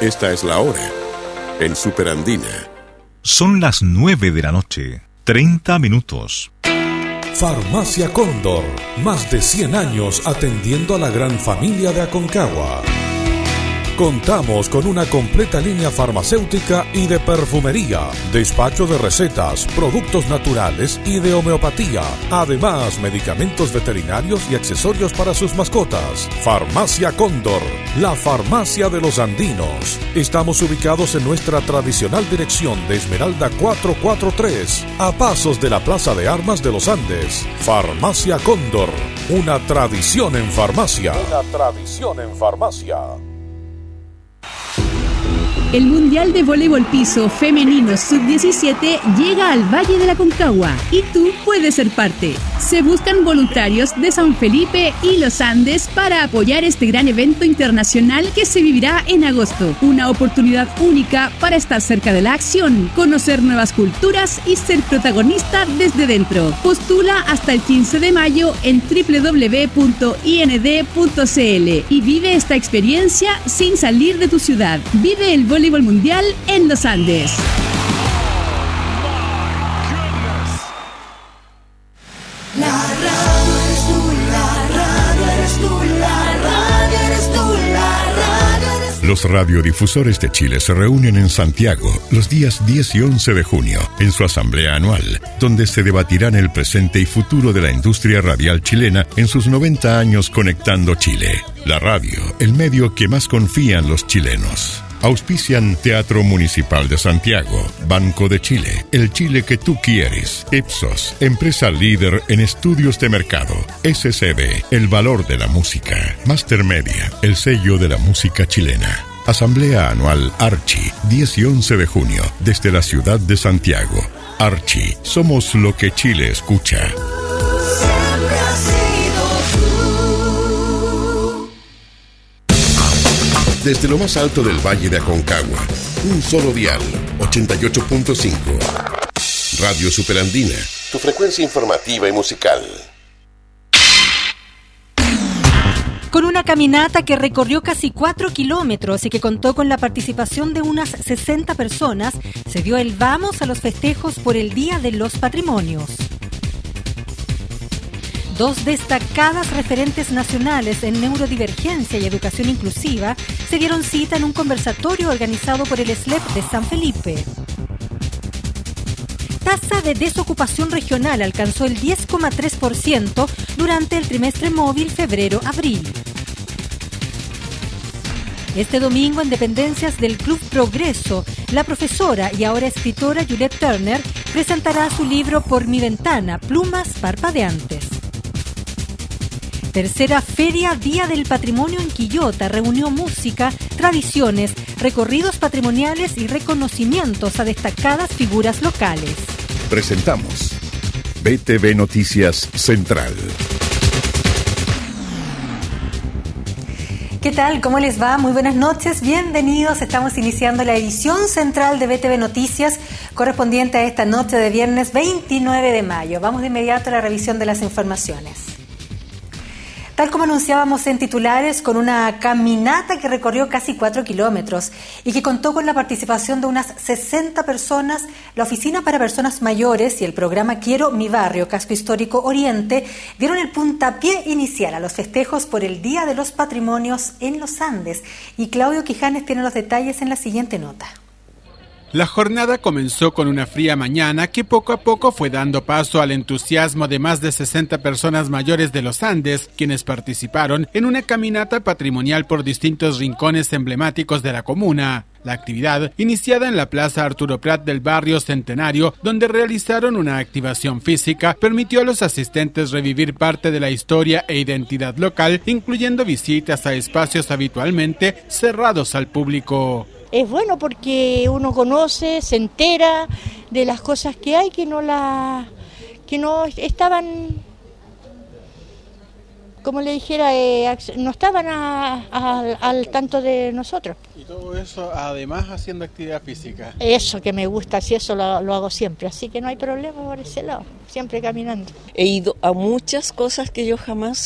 Esta es la hora en Superandina. Son las 9 de la noche, 30 minutos. Farmacia Cóndor, más de 100 años atendiendo a la gran familia de Aconcagua. Contamos con una completa línea farmacéutica y de perfumería, despacho de recetas, productos naturales y de homeopatía. Además, medicamentos veterinarios y accesorios para sus mascotas. Farmacia Cóndor, la farmacia de los andinos. Estamos ubicados en nuestra tradicional dirección de Esmeralda 443, a pasos de la Plaza de Armas de los Andes. Farmacia Cóndor, una tradición en farmacia. Una tradición en farmacia. El Mundial de Voleibol Piso Femenino Sub-17 llega al Valle de la Aconcagua y tú puedes ser parte. Se buscan voluntarios de San Felipe y los Andes para apoyar este gran evento internacional que se vivirá en agosto. Una oportunidad única para estar cerca de la acción, conocer nuevas culturas y ser protagonista desde dentro. Postula hasta el 15 de mayo en www.ind.cl y vive esta experiencia sin salir de tu ciudad. Vive el voleibol mundial en los Andes. La radio eres tú, la radio eres tú, la radio eres tú, la radio eres tú. Los radiodifusores de Chile se reúnen en Santiago los días 10 y 11 de junio en su asamblea anual, donde se debatirán el presente y futuro de la industria radial chilena en sus 90 años conectando Chile. La radio, el medio que más confían los chilenos. Auspician Teatro Municipal de Santiago, Banco de Chile, el Chile que tú quieres, Ipsos, empresa líder en estudios de mercado, SCB, el valor de la música, Master Media, el sello de la música chilena. Asamblea Anual Archi, 10 y 11 de junio, desde la ciudad de Santiago. Archi, somos lo que Chile escucha. Siempre has sido tú. Desde lo más alto del Valle de Aconcagua, un solo dial, 88.5. Radio Superandina, tu frecuencia informativa y musical. Con una caminata que recorrió casi 4 kilómetros y que contó con la participación de unas 60 personas, se dio el vamos a los festejos por el Día de los Patrimonios. Dos destacadas referentes nacionales en neurodivergencia y educación inclusiva se dieron cita en un conversatorio organizado por el SLEP de San Felipe. Tasa de desocupación regional alcanzó el 10,3% durante el trimestre móvil febrero-abril. Este domingo, en dependencias del Club Progreso, la profesora y ahora escritora Juliette Turner presentará su libro Por mi ventana, plumas parpadeantes. Tercera Feria Día del Patrimonio en Quillota reunió música, tradiciones, recorridos patrimoniales y reconocimientos a destacadas figuras locales. Presentamos BTV Noticias Central. ¿Qué tal? ¿Cómo les va? Muy buenas noches, bienvenidos. Estamos iniciando la edición central de BTV Noticias correspondiente a esta noche de viernes 29 de mayo. Vamos de inmediato a la revisión de las informaciones. Tal como anunciábamos en titulares, con una caminata que recorrió casi 4 kilómetros y que contó con la participación de unas 60 personas, la Oficina para Personas Mayores y el programa Quiero mi Barrio, Casco Histórico Oriente, dieron el puntapié inicial a los festejos por el Día de los Patrimonios en los Andes. Y Claudio Quijanes tiene los detalles en la siguiente nota. La jornada comenzó con una fría mañana que poco a poco fue dando paso al entusiasmo de más de 60 personas mayores de los Andes, quienes participaron en una caminata patrimonial por distintos rincones emblemáticos de la comuna. La actividad, iniciada en la Plaza Arturo Prat del barrio Centenario, donde realizaron una activación física, permitió a los asistentes revivir parte de la historia e identidad local, incluyendo visitas a espacios habitualmente cerrados al público. Es bueno porque uno conoce, se entera de las cosas que hay que no estaban, como le dijera, no estaban al tanto de nosotros. Y todo eso además haciendo actividad física. Eso que me gusta, si eso lo hago siempre, así que no hay problema por ese lado, siempre caminando. He ido a muchas cosas que yo jamás